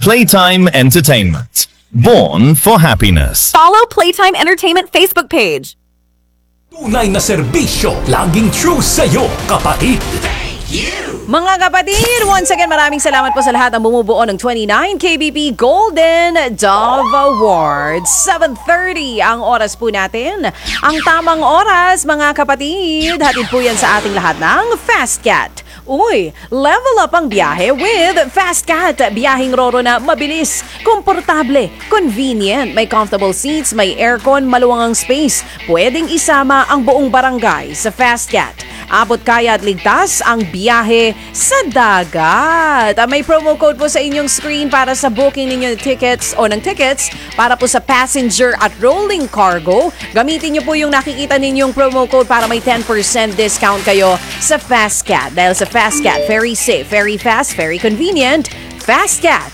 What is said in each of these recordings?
Playtime Entertainment. Born for happiness. Follow Playtime Entertainment Facebook page. Tunay na serbisyo, laging true sa'yo, kapatid. Mga kapatid, once again maraming salamat po sa lahat ng bumubuo ng 29 KBP Golden Dove Awards. 7:30 ang oras po natin. Ang tamang oras, mga kapatid. Hatid po yan sa ating lahat ng Fast Cat. Uy, level up ang biyahe with Fast Cat. Biyaheng roro na mabilis, komportable, convenient, may comfortable seats, may aircon, maluwangang space. Pwedeng isama ang buong barangay sa Fast Cat. Abot kaya at ligtas ang biyahe sa dagat. May promo code po sa inyong screen para sa booking ninyo ng tickets para po sa passenger at rolling cargo. Gamitin nyo po yung nakikita ninyong promo code para may 10% discount kayo sa Fast Cat. Dahil sa Fast Cat, very safe, very fast, very convenient. Fast Cat.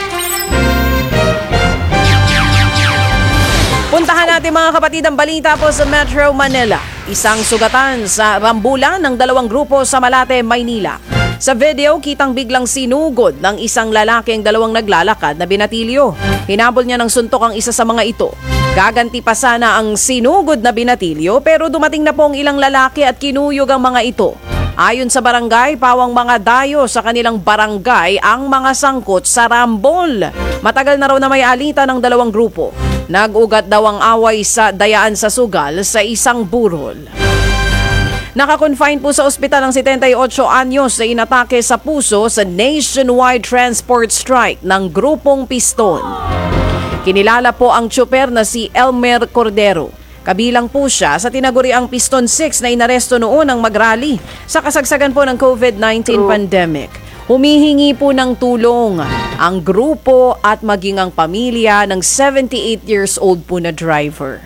Puntahan natin mga kapatid ang balita po sa Metro Manila. Isang sugatan sa rambulan ng dalawang grupo sa Malate, Maynila. Sa video, kitang biglang sinugod ng isang lalaki ang dalawang naglalakad na binatilyo. Hinabol niya ng suntok ang isa sa mga ito. Gaganti pa sana ang sinugod na binatilyo pero dumating na po ang ilang lalaki at kinuyog ang mga ito. Ayon sa barangay, pawang mga dayo sa kanilang barangay ang mga sangkot sa rambol. Matagal na raw na may alitan ng dalawang grupo. Nag-ugat daw ang away sa dayaan sa sugal sa isang burol. Nakakonfine po sa ospital ang 78 anyos na inatake sa puso sa nationwide transport strike ng grupong Piston. Kinilala po ang tsuper na si Elmer Cordero. Kabilang po siya sa tinaguriang Piston 6 na inaresto noon ng mag-rally sa kasagsagan po ng COVID-19 pandemic. Humihingi po ng tulong ang grupo at maging ang pamilya ng 78 years old po na driver.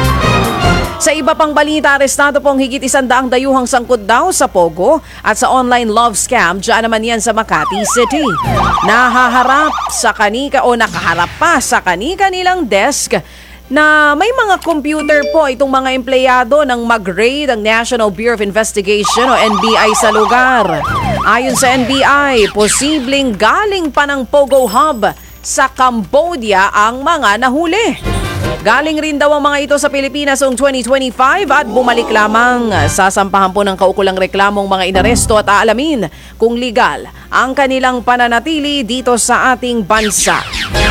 Sa iba pang balita, arestado pong higit 100 dayuhang sangkot daw sa Pogo at sa online love scam dyan naman yan sa Makati City. Nakaharap pa sa kanilang desk na may mga computer po itong mga empleyado ng mag-raid ang National Bureau of Investigation o NBI sa lugar. Ayon sa NBI, posibleng galing pa ng Pogo Hub sa Cambodia ang mga nahuli. Galing rin daw ang mga ito sa Pilipinas noong 2025 at bumalik lamang. Sasampahan po ng kaukulang reklamong mga inaresto at aalamin kung legal ang kanilang pananatili dito sa ating bansa.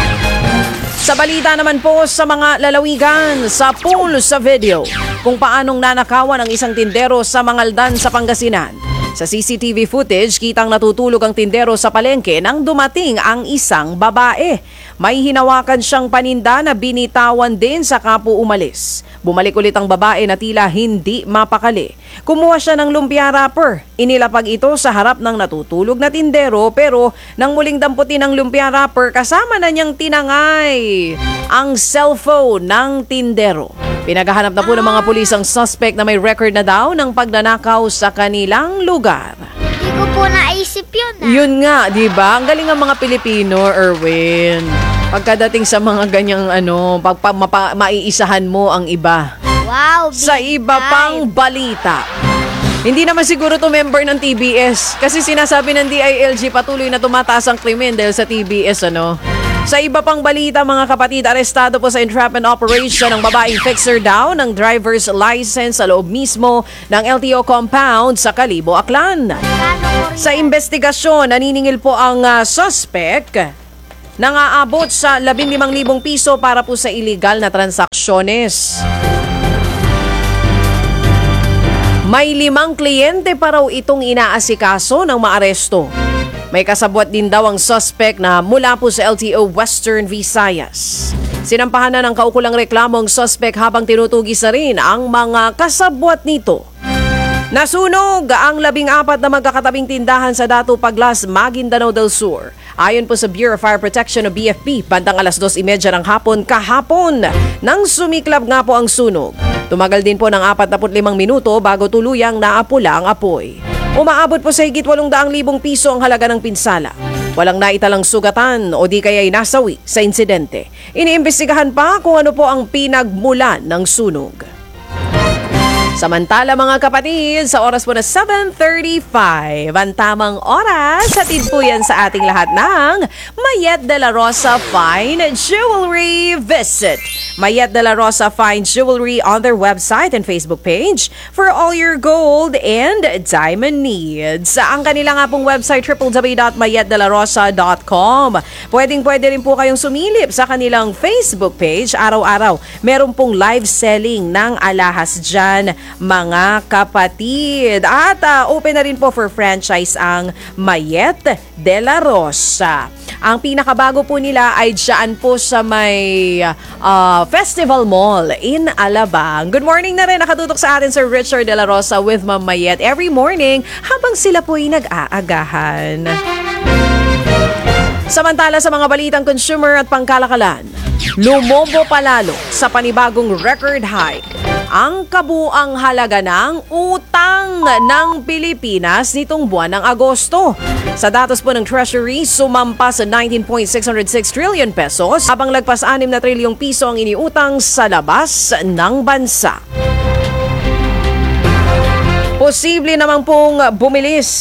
Sa balita naman po sa mga lalawigan, sa pool sa video, kung paanong nanakawan ang isang tindero sa Mangaldan sa Pangasinan. Sa CCTV footage, kitang natutulog ang tindero sa palengke nang dumating ang isang babae. May hinawakan siyang paninda na binitawan din sa kapo umalis. Bumalik ulit ang babae na tila hindi mapakali. Kumuha siya ng lumpia wrapper. Inilapag ito sa harap ng natutulog na tindero pero nang muling damputin ng lumpia wrapper kasama na niyang tinangay ang cellphone ng tindero. Pinaghahanap na po ng mga pulis ang suspect na may record na daw ng pagnanakaw sa kanilang lugar. Hindi ko po naisip yun. Yun nga, di ba? Ang galing ng mga Pilipino, Erwin. Pagkadating sa mga ganyang maiisahan mo ang iba. Wow, Sa iba pang balita. Hindi naman siguro to member ng TBS kasi sinasabi ng DILG patuloy na tumataas ang krimen dahil sa TBS, Sa iba pang balita, mga kapatid, arestado po sa entrapment operation ang babaeng fixer daw ng driver's license sa loob mismo ng LTO compound sa Kalibo, Aklan. Sa investigasyon, naniningil po ang suspect nang aabot sa 15,000 piso para po sa illegal na transaksyones. May 5 kliyente pa raw itong inaasikaso ng maaresto. May kasabwat din daw ang suspect na mula po sa LTO Western Visayas. Sinampahan na ng kaukulang reklamo ang suspect habang tinutugis na rin ang mga kasabwat nito. Nasunog ang 14 na magkakatabing tindahan sa Datu Paglas, Maguindanao del Sur. Ayon po sa Bureau of Fire Protection o BFP, bandang 2:30 ng hapon kahapon nang sumiklab nga po ang sunog. Tumagal din po ng 45 minuto bago tuluyang naapula ang apoy. Umaabot po sa higit 800,000 piso ang halaga ng pinsala. Walang naitalang sugatan o di kaya'y nasawi sa insidente. Iniimbestigahan pa kung ano po ang pinagmulan ng sunog. Samantala mga kapatid, sa oras po na 7:35, ang tamang oras, hatid po yan sa ating lahat ng Mayet de la Rosa Fine Jewelry Visit. Mayet de la Rosa Fine Jewelry on their website and Facebook page for all your gold and diamond needs. Ang kanila nga pong website, www.mayetdelarosa.com. Pwede rin po kayong sumilip sa kanilang Facebook page. Araw-araw, meron pong live selling ng alahas dyan, mga kapatid. At open na rin po for franchise ang Mayet de la Rosa. Ang pinakabago po nila ay dyan po sa may Festival Mall in Alabang. Good morning na rin, nakatutok sa atin Sir Richard de la Rosa with Ma'am Mayet every morning habang sila po ay nag-aagahan. Samantala sa mga balitang consumer at pangkalakalan, lumobo palalo sa panibagong record high ang kabuang halaga ng utang ng Pilipinas nitong buwan ng Agosto. Sa datos po ng Treasury, sumampa sa 19.606 trillion pesos habang lagpas 6 na trilyong piso ang iniutang sa labas ng bansa. Posible namang pong bumilis